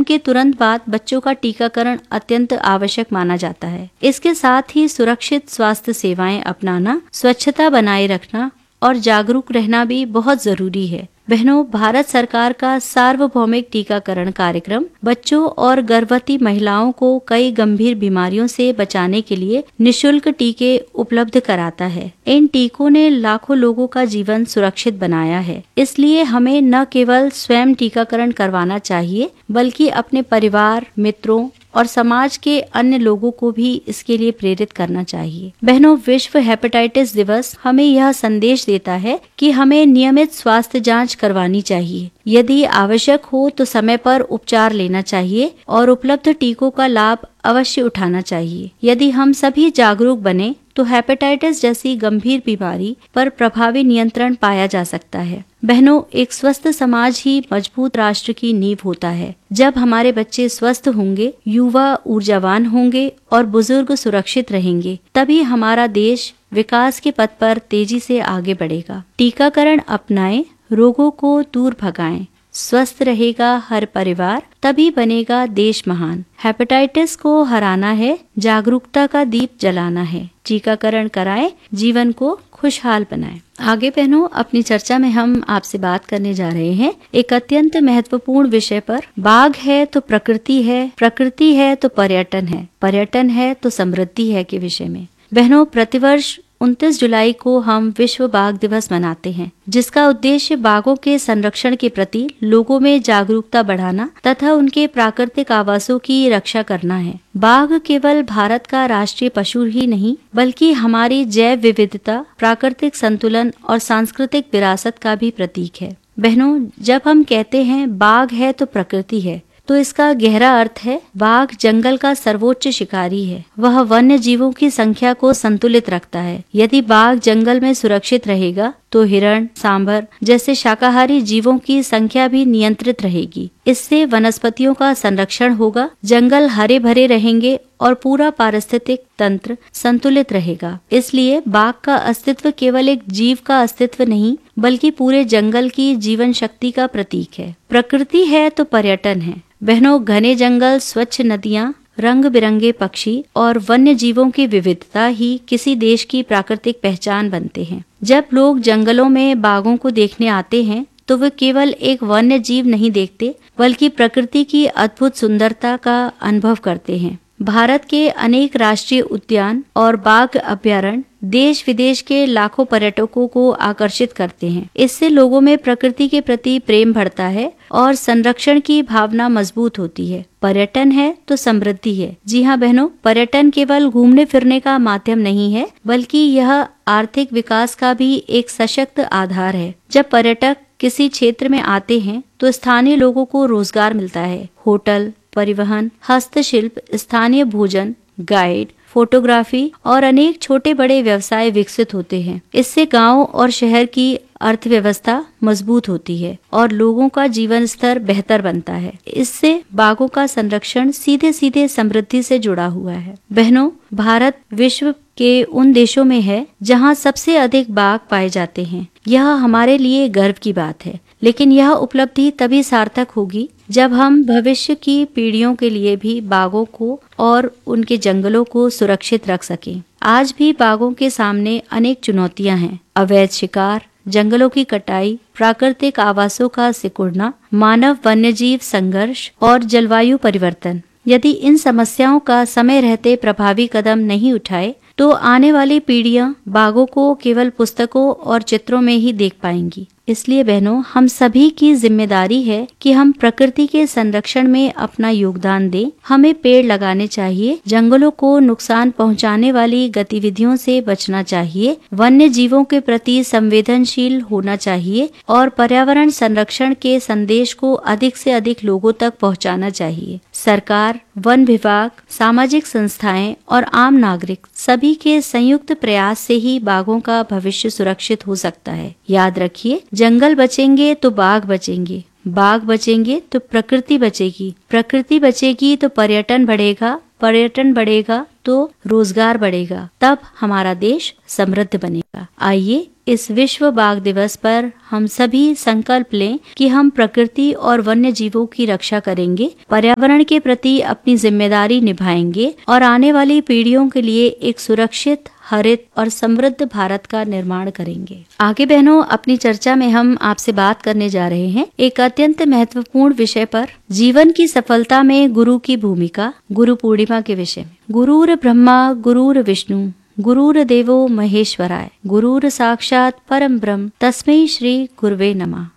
के तुरंत बाद बच्चों का टीकाकरण अत्यंत आवश्यक माना जाता है। इसके साथ ही सुरक्षित स्वास्थ्य सेवाएं अपनाना, स्वच्छता बनाए रखना और जागरूक रहना भी बहुत जरूरी है। बहनों, भारत सरकार का सार्वभौमिक टीकाकरण कार्यक्रम बच्चों और गर्भवती महिलाओं को कई गंभीर बीमारियों से बचाने के लिए निशुल्क टीके उपलब्ध कराता है। इन टीकों ने लाखों लोगों का जीवन सुरक्षित बनाया है। इसलिए हमें न केवल स्वयं टीकाकरण करवाना चाहिए, बल्कि अपने परिवार, मित्रों और समाज के अन्य लोगों को भी इसके लिए प्रेरित करना चाहिए। बहनों, विश्व हेपेटाइटिस दिवस हमें यह संदेश देता है कि हमें नियमित स्वास्थ्य जांच करवानी चाहिए। यदि आवश्यक हो तो समय पर उपचार लेना चाहिए और उपलब्ध टीकों का लाभ अवश्य उठाना चाहिए। यदि हम सभी जागरूक बने तो हेपेटाइटिस जैसी गंभीर बीमारी पर प्रभावी नियंत्रण पाया जा सकता है। बहनों, एक स्वस्थ समाज ही मजबूत राष्ट्र की नींव होता है। जब हमारे बच्चे स्वस्थ होंगे, युवा ऊर्जावान होंगे और बुजुर्ग सुरक्षित रहेंगे, तभी हमारा देश विकास के पथ पर तेजी से आगे बढ़ेगा। टीकाकरण अपनाएं, रोगों को दूर भगाएं, स्वस्थ रहेगा हर परिवार, तभी बनेगा देश महान। हेपेटाइटिस को हराना है, जागरूकता का दीप जलाना है। टीकाकरण कराएं, जीवन को खुशहाल बनाएं। आगे बहनों, अपनी चर्चा में हम आपसे बात करने जा रहे हैं एक अत्यंत महत्वपूर्ण विषय पर। बाघ है तो प्रकृति है, प्रकृति है तो पर्यटन है, पर्यटन है तो समृद्धि है के विषय में। बहनों, प्रतिवर्ष 29 जुलाई को हम विश्व बाघ दिवस मनाते हैं, जिसका उद्देश्य बाघों के संरक्षण के प्रति लोगों में जागरूकता बढ़ाना तथा उनके प्राकृतिक आवासों की रक्षा करना है। बाघ केवल भारत का राष्ट्रीय पशु ही नहीं, बल्कि हमारी जैव विविधता, प्राकृतिक संतुलन और सांस्कृतिक विरासत का भी प्रतीक है। बहनों, जब हम कहते हैं बाघ है तो प्रकृति है, तो इसका गहरा अर्थ है बाघ जंगल का सर्वोच्च शिकारी है। वह वन्य जीवों की संख्या को संतुलित रखता है। यदि बाघ जंगल में सुरक्षित रहेगा तो हिरण, सांभर जैसे शाकाहारी जीवों की संख्या भी नियंत्रित रहेगी। इससे वनस्पतियों का संरक्षण होगा, जंगल हरे भरे रहेंगे और पूरा पारिस्थितिक तंत्र संतुलित रहेगा। इसलिए बाघ का अस्तित्व केवल एक जीव का अस्तित्व नहीं, बल्कि पूरे जंगल की जीवन शक्ति का प्रतीक है। प्रकृति है तो पर्यटन है। बहनों, घने जंगल, स्वच्छ नदियाँ, रंग बिरंगे पक्षी और वन्य जीवों की विविधता ही किसी देश की प्राकृतिक पहचान बनते हैं। जब लोग जंगलों में बाघों को देखने आते हैं तो वे केवल एक वन्य जीव नहीं देखते, बल्कि प्रकृति की अद्भुत सुंदरता का अनुभव करते हैं। भारत के अनेक राष्ट्रीय उद्यान और बाघ अभयारण्य देश विदेश के लाखों पर्यटकों को आकर्षित करते हैं। इससे लोगों में प्रकृति के प्रति प्रेम बढ़ता है और संरक्षण की भावना मजबूत होती है। पर्यटन है तो समृद्धि है। जी हाँ बहनों, पर्यटन केवल घूमने फिरने का माध्यम नहीं है, बल्कि यह आर्थिक विकास का भी एक सशक्त आधार है। जब पर्यटक किसी क्षेत्र में आते हैं तो स्थानीय लोगों को रोजगार मिलता है। होटल, परिवहन, हस्तशिल्प, स्थानीय भोजन, गाइड, फोटोग्राफी और अनेक छोटे बड़े व्यवसाय विकसित होते हैं। इससे गांव और शहर की अर्थव्यवस्था मजबूत होती है और लोगों का जीवन स्तर बेहतर बनता है। इससे बाघों का संरक्षण सीधे सीधे समृद्धि से जुड़ा हुआ है। बहनों, भारत विश्व के उन देशों में है जहां सबसे अधिक बाघ पाए जाते हैं। यह हमारे लिए गर्व की बात है, लेकिन यह उपलब्धि तभी सार्थक होगी जब हम भविष्य की पीढ़ियों के लिए भी बाघों को और उनके जंगलों को सुरक्षित रख सकें। आज भी बाघों के सामने अनेक चुनौतियां हैं। अवैध शिकार, जंगलों की कटाई, प्राकृतिक आवासों का सिकुड़ना, मानव वन्यजीव संघर्ष और जलवायु परिवर्तन। यदि इन समस्याओं का समय रहते प्रभावी कदम नहीं उठाए तो आने वाली पीढ़ियां बाघों को केवल पुस्तकों और चित्रों में ही देख पाएंगी। इसलिए बहनों, हम सभी की जिम्मेदारी है कि हम प्रकृति के संरक्षण में अपना योगदान दें। हमें पेड़ लगाने चाहिए, जंगलों को नुकसान पहुंचाने वाली गतिविधियों से बचना चाहिए, वन्य जीवों के प्रति संवेदनशील होना चाहिए और पर्यावरण संरक्षण के संदेश को अधिक से अधिक लोगों तक पहुंचाना चाहिए। सरकार, वन विभाग, सामाजिक संस्थाएं और आम नागरिक सभी के संयुक्त प्रयास से ही बाघों का भविष्य सुरक्षित हो सकता है। याद रखिए, जंगल बचेंगे तो बाघ बचेंगे, बाघ बचेंगे तो प्रकृति बचेगी, प्रकृति बचेगी तो पर्यटन बढ़ेगा पर्यटन बढ़ेगा तो रोजगार बढ़ेगा, तब हमारा देश समृद्ध बनेगा। आइए इस विश्व बाघ दिवस पर हम सभी संकल्प लें कि हम प्रकृति और वन्य जीवों की रक्षा करेंगे, पर्यावरण के प्रति अपनी जिम्मेदारी निभाएंगे और आने वाली पीढ़ियों के लिए एक सुरक्षित, हरित और समृद्ध भारत का निर्माण करेंगे। आगे बहनों, अपनी चर्चा में हम आपसे बात करने जा रहे हैं एक अत्यंत महत्वपूर्ण विषय पर, जीवन की सफलता में गुरु की भूमिका, गुरु पूर्णिमा के विषय में। गुरुर ब्रह्मा गुरुर विष्णु गुरुर देवो महेश्वराय, गुरुर साक्षात परम ब्रह्म, तस्मै श्री गुरुवे नमः।